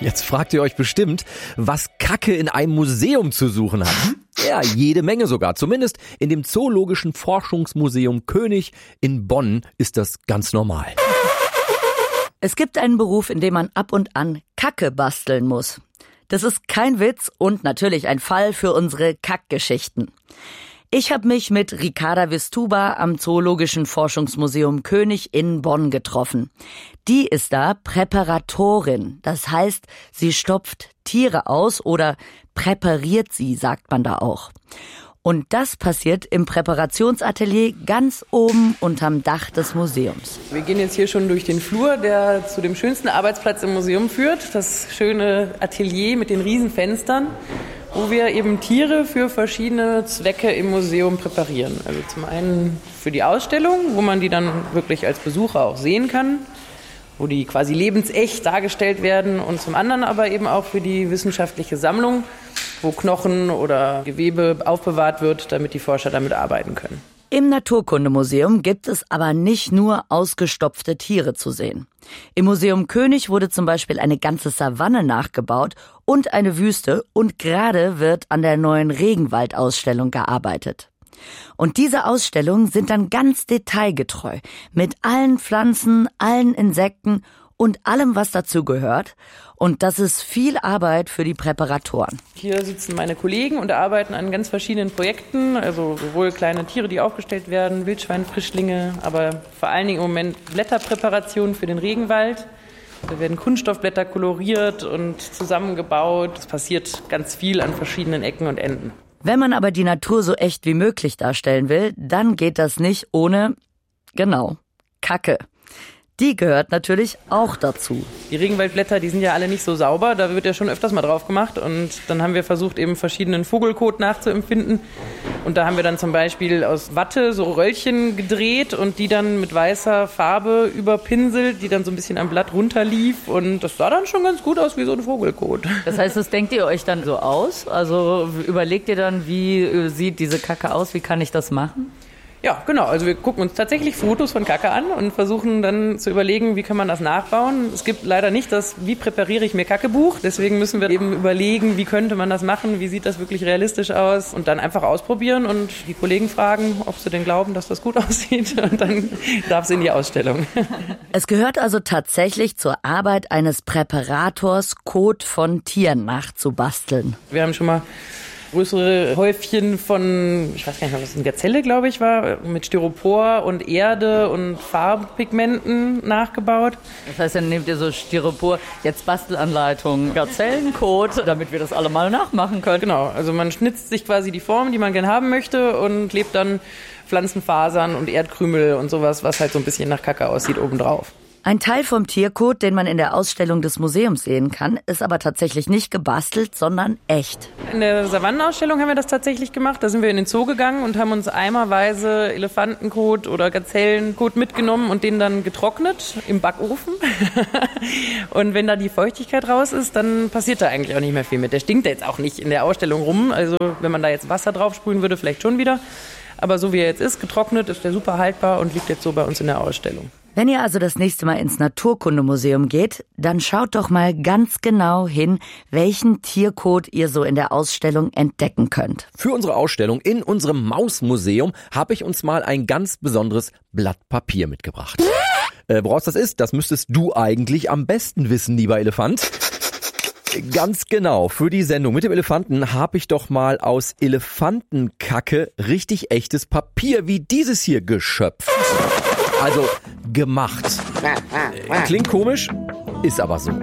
Jetzt fragt ihr euch bestimmt, was Kacke in einem Museum zu suchen hat. Ja, jede Menge sogar. Zumindest in dem Zoologischen Forschungsmuseum König in Bonn ist das ganz normal. Es gibt einen Beruf, in dem man ab und an Kacke basteln muss. Das ist kein Witz und natürlich ein Fall für unsere Kackgeschichten. Ich habe mich mit Ricarda Wistuba am Zoologischen Forschungsmuseum König in Bonn getroffen. Die ist da Präparatorin. Das heißt, sie stopft Tiere aus oder präpariert sie, sagt man da auch. Und das passiert im Präparationsatelier ganz oben unterm Dach des Museums. Wir gehen jetzt hier schon durch den Flur, der zu dem schönsten Arbeitsplatz im Museum führt. Das schöne Atelier mit den riesen Fenstern, wo wir eben Tiere für verschiedene Zwecke im Museum präparieren. Also zum einen für die Ausstellung, wo man die dann wirklich als Besucher auch sehen kann, wo die quasi lebensecht dargestellt werden, und zum anderen aber eben auch für die wissenschaftliche Sammlung, wo Knochen oder Gewebe aufbewahrt wird, damit die Forscher damit arbeiten können. Im Naturkundemuseum gibt es aber nicht nur ausgestopfte Tiere zu sehen. Im Museum König wurde zum Beispiel eine ganze Savanne nachgebaut und eine Wüste, und gerade wird an der neuen Regenwaldausstellung gearbeitet. Und diese Ausstellungen sind dann ganz detailgetreu, mit allen Pflanzen, allen Insekten und allem, was dazu gehört. Und das ist viel Arbeit für die Präparatoren. Hier sitzen meine Kollegen und arbeiten an ganz verschiedenen Projekten, also sowohl kleine Tiere, die aufgestellt werden, Wildschweinfrischlinge, aber vor allen Dingen im Moment Blätterpräparationen für den Regenwald. Da werden Kunststoffblätter koloriert und zusammengebaut. Es passiert ganz viel an verschiedenen Ecken und Enden. Wenn man aber die Natur so echt wie möglich darstellen will, dann geht das nicht ohne, Kacke. Die gehört natürlich auch dazu. Die Regenwaldblätter, die sind ja alle nicht so sauber, da wird ja schon öfters mal drauf gemacht, und dann haben wir versucht, eben verschiedenen Vogelkot nachzuempfinden, und da haben wir dann zum Beispiel aus Watte so Röllchen gedreht und die dann mit weißer Farbe überpinselt, die dann so ein bisschen am Blatt runterlief, und das sah dann schon ganz gut aus wie so ein Vogelkot. Das heißt, das denkt ihr euch dann so aus? Also überlegt ihr dann, wie sieht diese Kacke aus, wie kann ich das machen? Ja, genau. Also wir gucken uns tatsächlich Fotos von Kacke an und versuchen dann zu überlegen, wie kann man das nachbauen. Es gibt leider nicht das "Wie präpariere ich mir Kacke"-Buch. Deswegen müssen wir eben überlegen, wie könnte man das machen, wie sieht das wirklich realistisch aus, und dann einfach ausprobieren und die Kollegen fragen, ob sie denn glauben, dass das gut aussieht, und dann darf es in die Ausstellung. Es gehört also tatsächlich zur Arbeit eines Präparators, Kot von Tieren nachzubasteln. Wir haben schon mal größere Häufchen von, ich weiß gar nicht mehr, was eine Gazelle, glaube ich, war, mit Styropor und Erde und Farbpigmenten nachgebaut. Das heißt, dann nehmt ihr so Styropor, jetzt Bastelanleitung, Gazellenkot, damit wir das alle mal nachmachen können. Genau, also man schnitzt sich quasi die Form, die man gerne haben möchte, und klebt dann Pflanzenfasern und Erdkrümel und sowas, was halt so ein bisschen nach Kacke aussieht, obendrauf. Ein Teil vom Tierkot, den man in der Ausstellung des Museums sehen kann, ist aber tatsächlich nicht gebastelt, sondern echt. In der Savannenausstellung haben wir das tatsächlich gemacht. Da sind wir in den Zoo gegangen und haben uns eimerweise Elefantenkot oder Gazellenkot mitgenommen und den dann getrocknet im Backofen. Und wenn da die Feuchtigkeit raus ist, dann passiert da eigentlich auch nicht mehr viel mit. Der stinkt jetzt auch nicht in der Ausstellung rum. Also wenn man da jetzt Wasser drauf sprühen würde, vielleicht schon wieder. Aber so wie er jetzt ist, getrocknet, ist der super haltbar und liegt jetzt so bei uns in der Ausstellung. Wenn ihr also das nächste Mal ins Naturkundemuseum geht, dann schaut doch mal ganz genau hin, welchen Tierkot ihr so in der Ausstellung entdecken könnt. Für unsere Ausstellung in unserem Mausmuseum habe ich uns mal ein ganz besonderes Blatt Papier mitgebracht. Woraus das ist, das müsstest du eigentlich am besten wissen, lieber Elefant. Ganz genau, für die Sendung mit dem Elefanten habe ich doch mal aus Elefantenkacke richtig echtes Papier wie dieses hier geschöpft. Also gemacht. Klingt komisch, ist aber so.